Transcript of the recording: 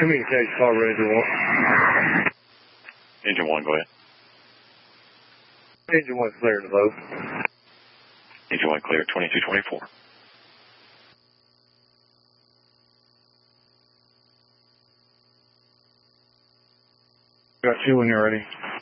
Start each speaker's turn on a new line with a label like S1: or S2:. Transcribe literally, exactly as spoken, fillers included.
S1: Communication call Ranger one.
S2: Engine one, go ahead.
S1: Engine one clear to load.
S2: Engine one clear, twenty-two twenty-four.
S1: Got you when you're ready.